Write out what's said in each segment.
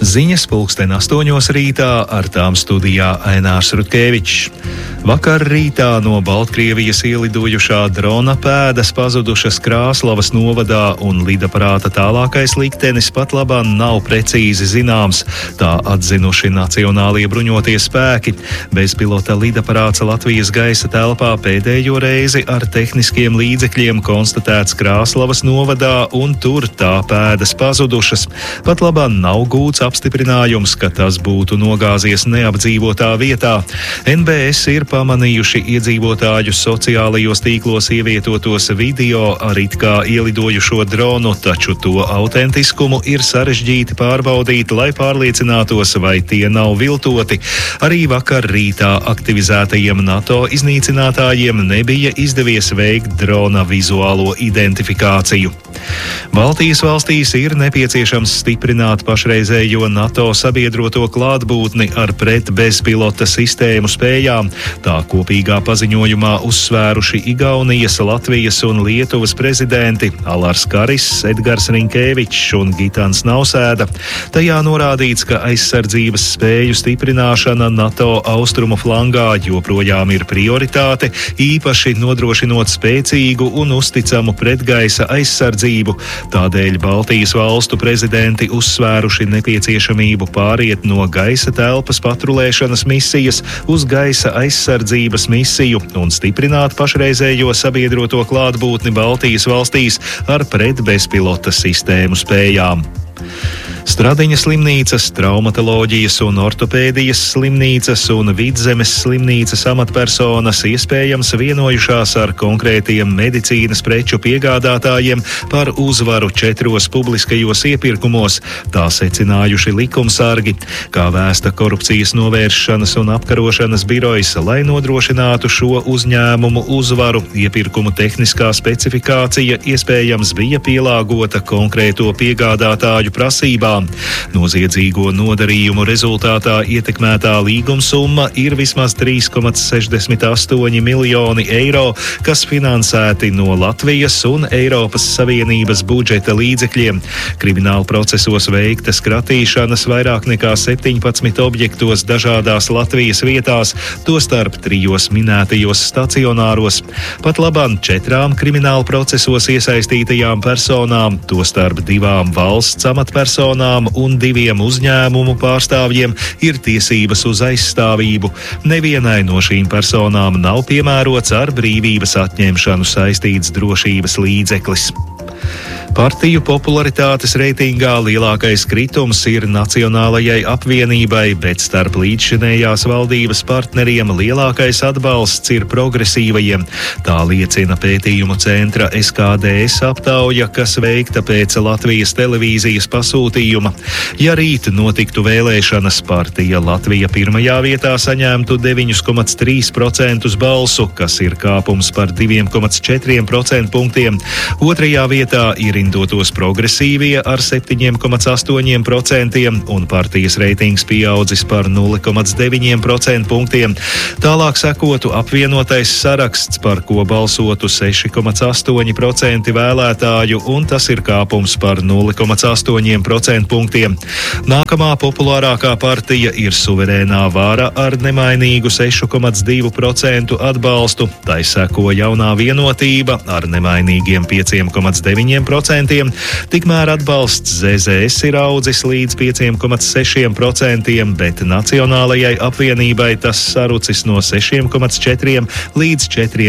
Ziņas 8:00 rītā, ar tām studijā Ainārs Rutkevičs. Vakar rītā no Baltkrievijas ielidojušā drona pēdas pazudušas Krāslavas novadā, un lidaparāta tālākais liktenis pat labāk nav precīzi zināms. Tā atzinuši Nacionālie bruņotie spēki. Bezpilota lidaparāts Latvijas gaisa telpā pēdējo reizi ar tehniskiem līdzekļiem konstatēts Krāslavas novadā, un tur tā pēdas pazudušas. Pat labāk nav gūts apstiprinājums, ka tas būtu nogāzies neapdzīvotā vietā. NBS ir pamanījuši iedzīvotāju sociālajos tīklos ievietotos video ar it kā ielidojušo dronu, taču to autentiskumu ir sarežģīti pārbaudīt, lai pārliecinātos, vai tie nav viltoti. Arī vakar rītā aktivizētajiem NATO iznīcinātājiem nebija izdevies veikt drona vizuālo identifikāciju. Baltijas valstīs ir nepieciešams stiprināt pašreizējo NATO sabiedroto klātbūtni ar pretbezpilota sistēmu spējām. Tā kopīgā paziņojumā uzsvēruši Igaunijas, Latvijas un Lietuvas prezidenti Alars Karis, Edgars Rinkēvičs un Gitans Nausēda. Tajā norādīts, ka aizsardzības spēju stiprināšana NATO austrumu flangā joprojām ir prioritāte, īpaši nodrošinot spēcīgu un uzticamu pretgaisa aizsardzību. Tādēļ Baltijas valstu prezidenti uzsvēruši nepieciešamību pāriet no gaisa telpas patrulēšanas misijas uz gaisa aizsardzības misiju un stiprināt pašreizējo sabiedroto klātbūtni Baltijas valstīs ar pretbezpilota sistēmu spējām. Stradiņas slimnīcas, traumatoloģijas un ortopēdijas slimnīcas un Vidzemes slimnīcas amatpersonas iespējams vienojušās ar konkrētiem medicīnas preču piegādātājiem par uzvaru 4 publiskajos iepirkumos, tā secinājuši likumsargi. Kā vēsta Korupcijas novēršanas un apkarošanas birojas, lai nodrošinātu šo uzņēmumu uzvaru, iepirkumu tehniskā specifikācija iespējams bija pielāgota konkrēto piegādātāju prasībām. Noziedzīgo nodarījumu rezultātā ietekmētā līgumsumma ir vismaz 3,68 miljoni eiro, kas finansēti no Latvijas un Eiropas Savienības budžeta līdzekļiem. Krimināla procesos veiktas kratīšanas vairāk nekā 17 objektos dažādās Latvijas vietās, tostarp 3 minētajos stacionāros. Pat labāk 4 krimināla procesos iesaistītajām personām, tostarp 2 valsts amatpersonām un 2 uzņēmumu pārstāvjiem ir tiesības uz aizstāvību. Nevienai no šīm personām nav piemērots ar brīvības atņemšanu saistīts drošības līdzeklis. Partiju popularitātes reitingā lielākais kritums ir Nacionālajai apvienībai, bet starp līdzšinējās valdības partneriem lielākais atbalsts ir progresīvajiem. Tā liecina pētījumu centra SKDS aptauja, kas veikta pēc Latvijas televīzijas pasūtījuma. Ja rīt notiktu vēlēšanas, partija Latvija pirmajā vietā saņemtu 9,3% balsu, kas ir kāpums par 2,4% punktiem. Otrajā vietā ir rindotos progresīvie ar 7,8% un partijas reitings pieaudzis par 0,9% punktiem. Tālāk sekotu apvienotais saraksts, par ko balsotu 6,8% vēlētāju, un tas ir kāpums par 0,8% punktiem. Nākamā populārākā partija ir Suverēnā vara ar nemainīgu 6,2% atbalstu. Tai seko Jaunā vienotība ar nemainīgiem 5,9%. Tikmēr atbalsts ZZS ir audzis līdz 5,6%, bet Nacionālajai apvienībai tas sarucis no 6,4% līdz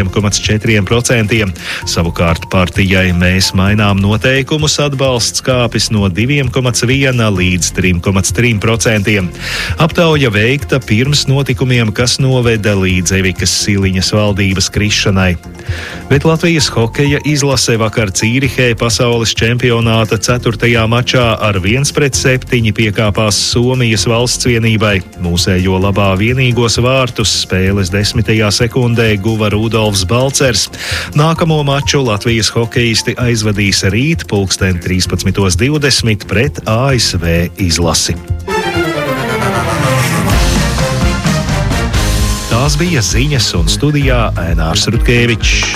4,4%. Savukārt partijai Mēs mainām noteikumus atbalsts kāpis no 2,1% līdz 3,3%. Aptauja veikta pirms notikumiem, kas noveda līdz Evikas Siliņas valdības krišanai. Bet Latvijas hokeja izlase vakar Cīrihē pasaules čempionāta 4. mačā ar 1-7 piekāpās Somijas valsts vienībai. Mūsējo labā vienīgos vārtus spēles 10. sekundē guva Rudolfs Balcers. Nākamo maču Latvijas hokeisti aizvadīs rīt 13:20 pret ASV izlasi. Tās bija ziņas, un studijā Ainārs Rutkevičs.